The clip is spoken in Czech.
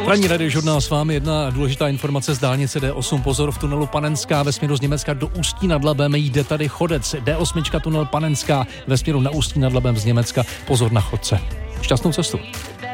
Ranní radiožurnál s vámi, jedna důležitá informace z dálnice D8. Pozor, v tunelu Panenská ve směru z Německa do Ústí nad Labem jde tady chodec. D8 tunel Panenská ve směru na Ústí nad Labem z Německa. Pozor na chodce. Šťastnou cestu.